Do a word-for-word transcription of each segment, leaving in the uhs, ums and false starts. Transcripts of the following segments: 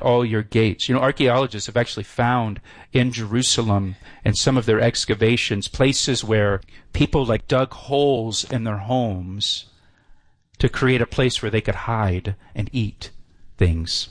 all your gates. You know, archaeologists have actually found in Jerusalem and some of their excavations places where people like dug holes in their homes to create a place where they could hide and eat things.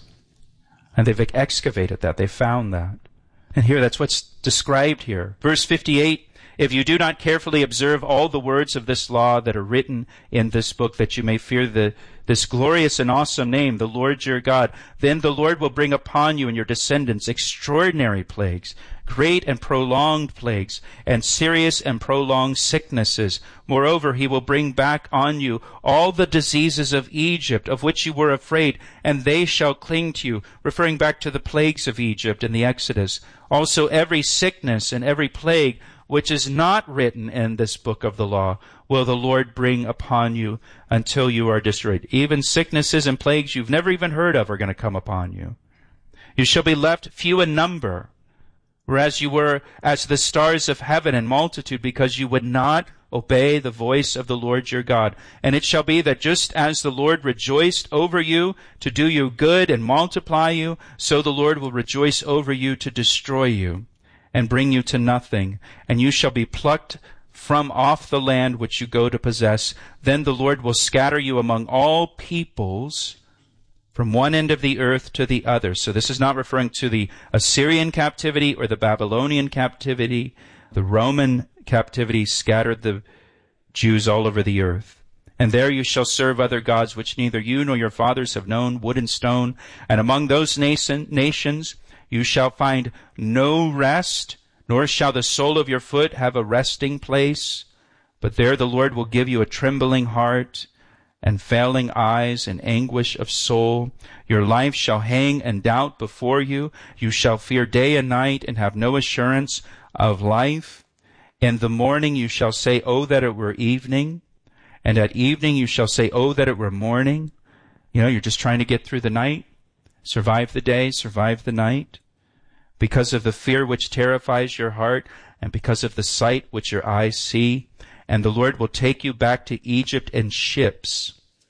And they've excavated that. They found that. And here, that's what's described here. Verse fifty-eight, if you do not carefully observe all the words of this law that are written in this book, that you may fear the this glorious and awesome name, the Lord your God, then the Lord will bring upon you and your descendants extraordinary plagues, great and prolonged plagues, and serious and prolonged sicknesses. Moreover, he will bring back on you all the diseases of Egypt, of which you were afraid, and they shall cling to you, referring back to the plagues of Egypt in the Exodus. Also every sickness and every plague which is not written in this book of the law will the Lord bring upon you until you are destroyed. Even sicknesses and plagues you've never even heard of are going to come upon you. You shall be left few in number, whereas you were as the stars of heaven in multitude, because you would not obey the voice of the Lord your God. And it shall be that just as the Lord rejoiced over you to do you good and multiply you, so the Lord will rejoice over you to destroy you and bring you to nothing. And you shall be plucked from off the land which you go to possess. Then the Lord will scatter you among all peoples, from one end of the earth to the other. So this is not referring to the Assyrian captivity or the Babylonian captivity. The Roman captivity scattered the Jews all over the earth. And there you shall serve other gods which neither you nor your fathers have known, wood and stone. And among those nation, nations you shall find no rest, nor shall the sole of your foot have a resting place. But there the Lord will give you a trembling heart and failing eyes and anguish of soul. Your life shall hang in doubt before you. You shall fear day and night and have no assurance of life. In the morning you shall say, oh, that it were evening. And at evening you shall say, oh, that it were morning. You know, you're just trying to get through the night. Survive the day, survive the night. Because of the fear which terrifies your heart, and because of the sight which your eyes see. And the Lord will take you back to Egypt in ships.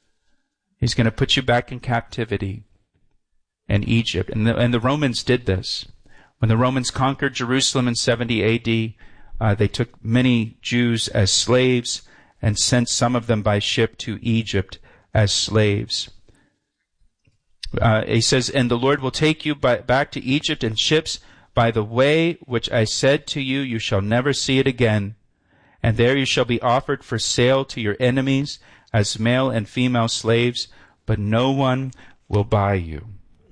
He's going to put you back in captivity in Egypt. And the, and the Romans did this. When the Romans conquered Jerusalem in seventy A D, uh, they took many Jews as slaves and sent some of them by ship to Egypt as slaves. Uh, he says, and the Lord will take you by, back to Egypt in ships by the way which I said to you, you shall never see it again. And there you shall be offered for sale to your enemies as male and female slaves, but no one will buy you.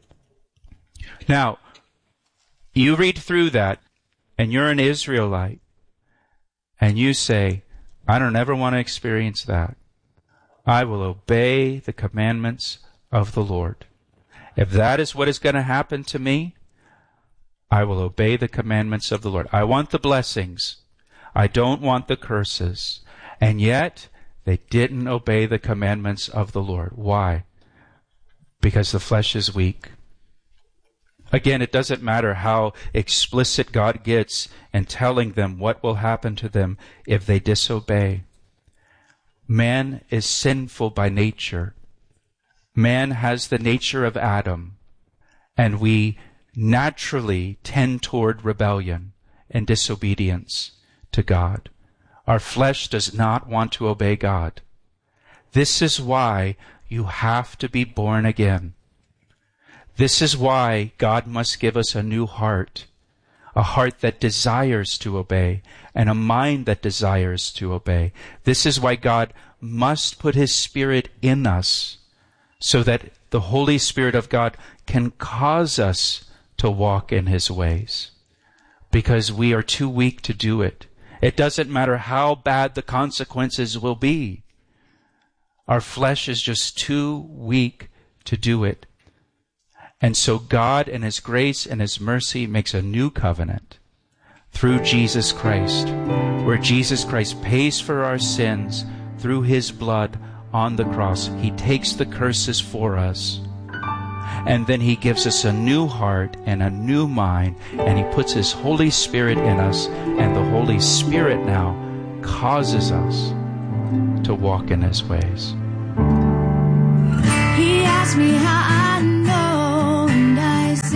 Now, you read through that, and you're an Israelite, and you say, I don't ever want to experience that. I will obey the commandments of the Lord. If that is what is going to happen to me, I will obey the commandments of the Lord. I want the blessings. I don't want the curses. And yet, they didn't obey the commandments of the Lord. Why? Because the flesh is weak. Again, it doesn't matter how explicit God gets in telling them what will happen to them if they disobey. Man is sinful by nature. Man has the nature of Adam, and we naturally tend toward rebellion and disobedience to God. Our flesh does not want to obey God. This is why you have to be born again. This is why God must give us a new heart, a heart that desires to obey, and a mind that desires to obey. This is why God must put His Spirit in us, so that the Holy Spirit of God can cause us to walk in His ways. Because we are too weak to do it. It doesn't matter how bad the consequences will be. Our flesh is just too weak to do it. And so God in His grace and His mercy makes a new covenant through Jesus Christ, where Jesus Christ pays for our sins through His blood on the cross. He takes the curses for us. And then He gives us a new heart and a new mind, and He puts His Holy Spirit in us, and the Holy Spirit now causes us to walk in His ways. He asked me how I know, and I said,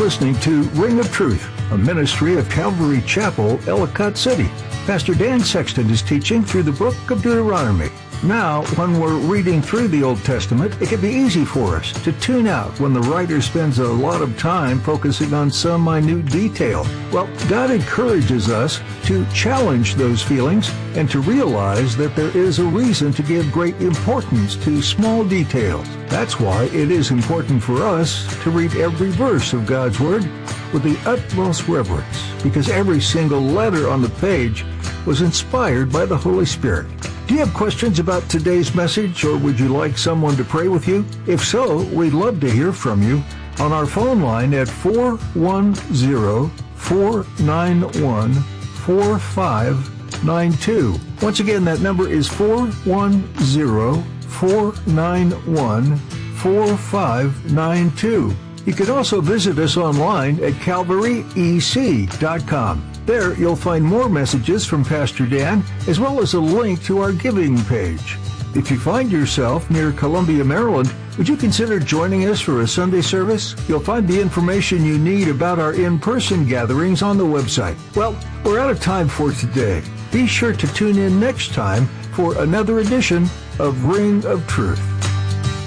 listening to Ring of Truth, a ministry of Calvary Chapel, Ellicott City. Pastor Dan Sexton is teaching through the book of Deuteronomy. Now, when we're reading through the Old Testament, it can be easy for us to tune out when the writer spends a lot of time focusing on some minute detail. Well, God encourages us to challenge those feelings and to realize that there is a reason to give great importance to small details. That's why it is important for us to read every verse of God's Word with the utmost reverence, because every single letter on the page was inspired by the Holy Spirit. Do you have questions about today's message, or would you like someone to pray with you? If so, we'd love to hear from you on our phone line at four one zero, four nine one, four five nine two. Once again, that number is four one zero, four nine one, four five nine two. You can also visit us online at calvary e c dot com. There, you'll find more messages from Pastor Dan, as well as a link to our giving page. If you find yourself near Columbia, Maryland, would you consider joining us for a Sunday service? You'll find the information you need about our in-person gatherings on the website. Well, we're out of time for today. Be sure to tune in next time for another edition of Ring of Truth.